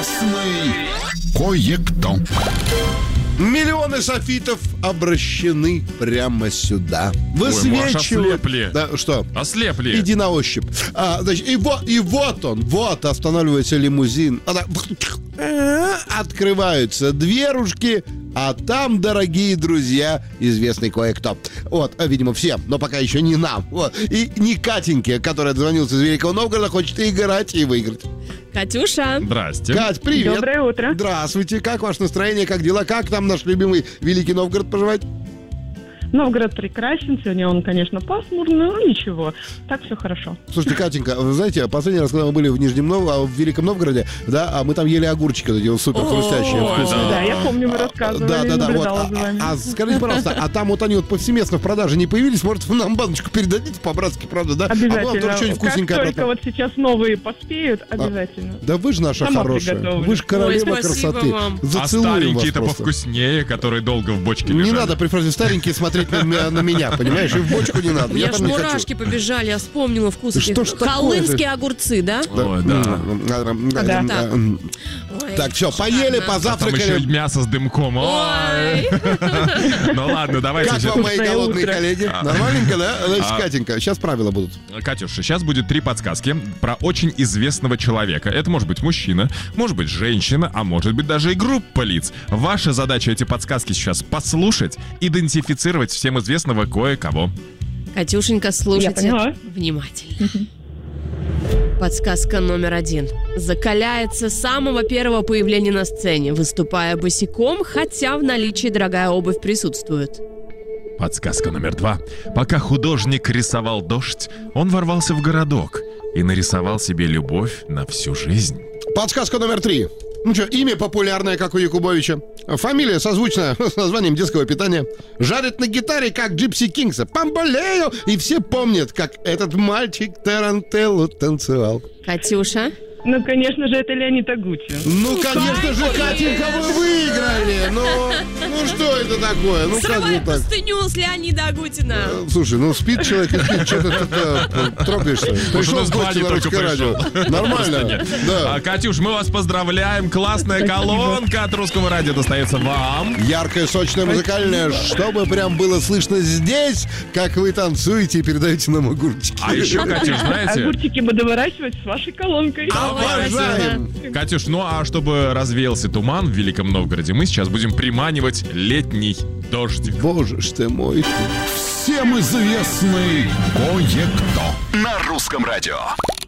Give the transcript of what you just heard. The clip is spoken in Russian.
известный кое-кто. Миллионы софитов обращены прямо сюда. Высвечивают. Ослепли. Да, что? Ослепли. Иди на ощупь. Значит, и вот он. Вот останавливается лимузин. Открываются дверушки, а там, дорогие друзья, известный кое-кто. Вот, видимо, всем, но пока еще не нам. Вот. И не Катеньке, которая дозвонился из Великого Новгорода, хочет играть и выиграть. Катюша. Здрасте. Кать, привет. Доброе утро. Здравствуйте. Как ваше настроение, как дела? Как там наш любимый Великий Новгород поживает? Новгород прекрасен. Сегодня он, конечно, пасмурный, но ничего. Так все хорошо. Слушайте, Катенька, вы знаете, последний раз, когда мы были в в Великом Новгороде, да, мы там ели огурчики, эти супер хрустящие, вкусные. Да, я помню, вы рассказывали, наблюдала за вами. Скажите, пожалуйста, а там вот они вот повсеместно в продаже не появились? Может, вы нам баночку передадите по-братски, правда, да? Обязательно. А вам тоже что-нибудь вкусненькое. Как только вот сейчас новые поспеют, обязательно. Да вы же наша Сама хорошая. приготовлю. Вы же королева Ой, спасибо красоты. вам. А Зацелуем вас старенькие-то просто. повкуснее, которые долго в бочке Не лежали. надо при фразе старенькие смотреть на меня, понимаешь? И в бочку не надо. У меня Я ж там не хочу. мурашки побежали, я вспомнила вкус Что этих. ж такое-то? Колымские огурцы, да? Ой, да. Так. Ой, Так, все, поели, шикарно. Там еще позавтракали. и мясо с дымком. Ой. Ой. Ну ладно, давайте Как же. вам, мои Вкусное голодные утро. коллеги? Нормальненько, да? Значит, Катенька, сейчас правила будут. Катюша, сейчас будет 3 подсказки про очень известного человека. Это может быть мужчина, может быть женщина, а может быть даже и группа лиц. Ваша задача эти подсказки сейчас послушать, идентифицировать всем известного кое-кого. Катюшенька, слушайте Я поняла. внимательно. Подсказка номер 1. Закаляется с самого первого появления на сцене, выступая босиком, хотя в наличии дорогая обувь присутствует. Подсказка номер 2. Пока художник рисовал дождь, он ворвался в городок и нарисовал себе любовь на всю жизнь. Подсказка номер 3. Ну что, имя популярное, как у Якубовича. Фамилия созвучная с названием детского питания. Жарит на гитаре, как Джипси Кингса. Бамболео! И все помнят, как этот мальчик тарантеллу танцевал. Катюша. Ну, конечно же, это Леонид Агутин. Ну, конечно же, Катенька, вы выиграли! Ну что это такое? Ну, как Срывай же так? простыню с Леонида Агутина. Слушай, ну спит человек и спит, что ты трогаешься? Пришел он в из гости Бали на только Русское радио. Нормально? Да. Катюш, мы вас поздравляем. Классная колонка от Русского радио достается вам. Яркое, сочное, музыкальное, чтобы прям было слышно здесь, как вы танцуете и передаете нам огурчики. А еще, Катюш, знаете... Огурчики буду выращивать с вашей колонкой. Обожаем! Катюш, ну а чтобы развеялся туман в Великом Новгороде, мы сейчас будем приманивать летний дождь. Боже ж ты мой. Всем известный кое-кто. На Русском радио.